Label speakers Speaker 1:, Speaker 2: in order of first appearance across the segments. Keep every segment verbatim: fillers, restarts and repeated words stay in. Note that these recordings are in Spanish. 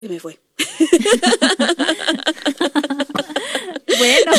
Speaker 1: Se me fue.
Speaker 2: Bueno.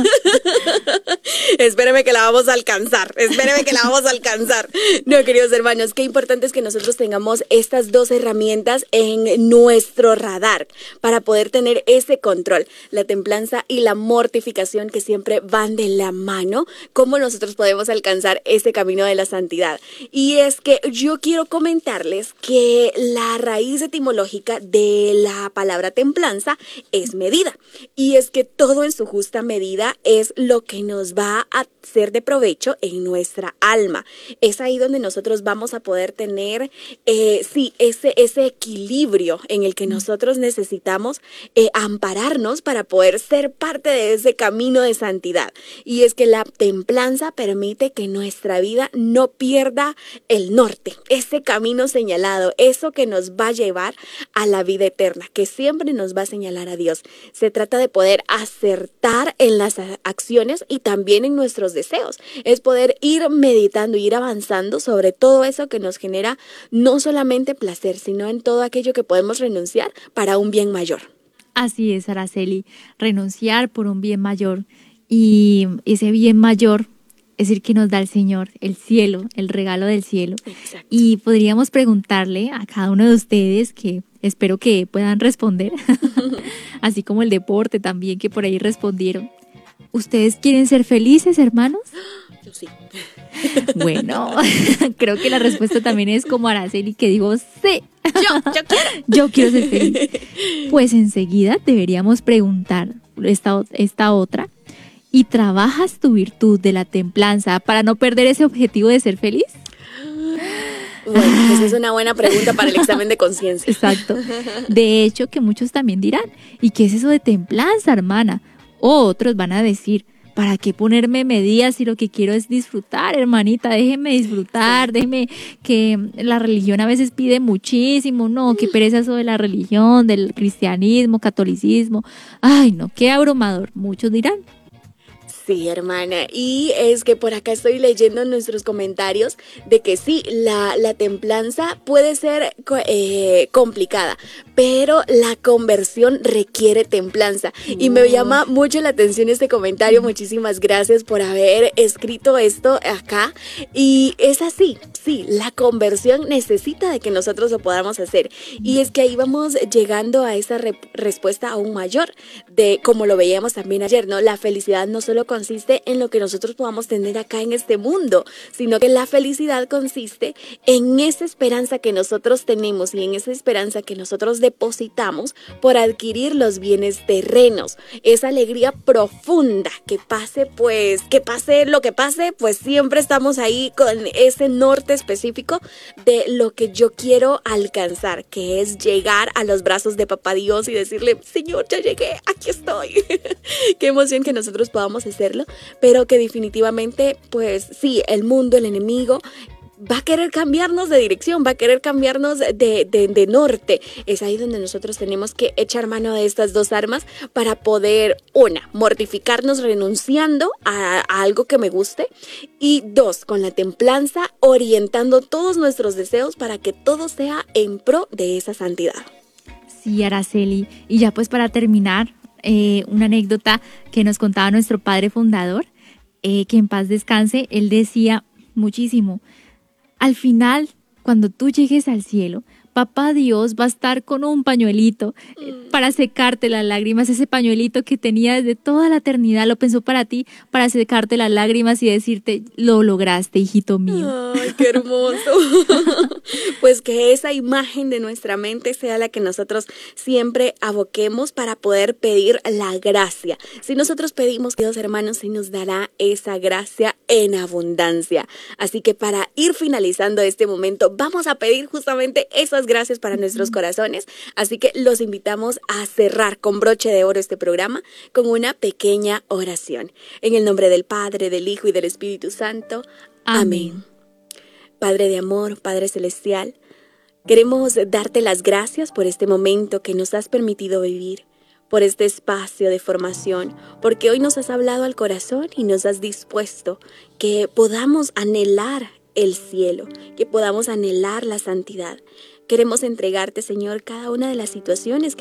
Speaker 1: Espéreme que la vamos a alcanzar, espéreme que la vamos a alcanzar. No, queridos hermanos, qué importante es que nosotros tengamos estas dos herramientas en nuestro radar para poder tener ese control, la templanza y la mortificación que siempre van de la mano, cómo nosotros podemos alcanzar ese camino de la santidad. Y es que yo quiero comentarles que la raíz etimológica de la palabra templanza es medida, y es que todo en su justa medida es lo que nos va a ser de provecho en nuestra alma. Es ahí donde nosotros vamos a poder tener, eh, sí, ese, ese equilibrio en el que nosotros necesitamos eh, ampararnos para poder ser parte de ese camino de santidad. Y es que la templanza permite que nuestra vida no pierda el norte, ese camino señalado, eso que nos va a llevar a la vida eterna, que siempre nos va a señalar a Dios. Se trata de poder acertar en las acciones y también en nuestros deseos. Es poder ir meditando, ir avanzando sobre todo eso que nos genera no solamente placer, sino en todo aquello que podemos renunciar para un bien mayor.
Speaker 2: Así es, Araceli, renunciar por un bien mayor. Y ese bien mayor es el que nos da el Señor, el cielo, el regalo del cielo.
Speaker 1: Exacto.
Speaker 2: Y podríamos preguntarle a cada uno de ustedes, que espero que puedan responder, así como el deporte también, que por ahí respondieron. ¿Ustedes quieren ser felices, hermanos?
Speaker 1: Yo sí.
Speaker 2: Bueno, creo que la respuesta también es como Araceli, que digo, sí.
Speaker 1: Yo, yo quiero.
Speaker 2: Yo quiero ser feliz. Pues enseguida deberíamos preguntar esta, esta otra. ¿Y trabajas tu virtud de la templanza para no perder ese objetivo de ser feliz?
Speaker 1: Bueno, esa es una buena pregunta para el examen de conciencia.
Speaker 2: Exacto. De hecho, que muchos también dirán, ¿y qué es eso de templanza, hermana? O otros van a decir, ¿para qué ponerme medidas si lo que quiero es disfrutar, hermanita? Déjeme disfrutar, déjeme que la religión a veces pide muchísimo, no, qué pereza eso de la religión, del cristianismo, catolicismo. Ay, no, qué abrumador, muchos dirán.
Speaker 1: Sí, hermana, y es que por acá estoy leyendo nuestros comentarios de que sí, la, la templanza puede ser eh, complicada, pero la conversión requiere templanza. Oh. Y me llama mucho la atención este comentario. Muchísimas gracias por haber escrito esto acá. Y es así, sí, la conversión necesita de que nosotros lo podamos hacer. Y es que ahí vamos llegando a esa re- respuesta aún mayor, de como lo veíamos también ayer, ¿no? La felicidad no solo consiste en lo que nosotros podamos tener acá en este mundo, sino que la felicidad consiste en esa esperanza que nosotros tenemos y en esa esperanza que nosotros depositamos por adquirir los bienes terrenos, esa alegría profunda, que pase pues, que pase lo que pase, pues siempre estamos ahí con ese norte específico de lo que yo quiero alcanzar, que es llegar a los brazos de Papá Dios y decirle, Señor, ya llegué, aquí estoy. Qué emoción que nosotros podamos hacerlo, pero que definitivamente, pues sí, el mundo, el enemigo, va a querer cambiarnos de dirección, va a querer cambiarnos de, de, de norte. Es ahí donde nosotros tenemos que echar mano de estas dos armas para poder, una, mortificarnos renunciando a, a algo que me guste, y dos, con la templanza, orientando todos nuestros deseos para que todo sea en pro de esa santidad.
Speaker 2: Sí, Araceli. Y ya pues para terminar, eh, una anécdota que nos contaba nuestro padre fundador, eh, que en paz descanse, él decía muchísimo, al final, cuando tú llegues al cielo, Papá Dios va a estar con un pañuelito eh, para secarte las lágrimas, ese pañuelito que tenía desde toda la eternidad, lo pensó para ti, para secarte las lágrimas y decirte, lo lograste, hijito mío.
Speaker 1: ¡Ay, qué hermoso! Pues que esa imagen de nuestra mente sea la que nosotros siempre aboquemos para poder pedir la gracia. Si nosotros pedimos, Dios, hermanos, sí nos dará esa gracia en abundancia. Así que para ir finalizando este momento, vamos a pedir justamente esas gracias para nuestros corazones, así que los invitamos a cerrar con broche de oro este programa con una pequeña oración. En el nombre del Padre, del Hijo y del Espíritu Santo. Amén. Amén. Padre de amor, Padre celestial, queremos darte las gracias por este momento que nos has permitido vivir, por este espacio de formación, porque hoy nos has hablado al corazón y nos has dispuesto que podamos anhelar el cielo, que podamos anhelar la santidad. Queremos entregarte, Señor, cada una de las situaciones que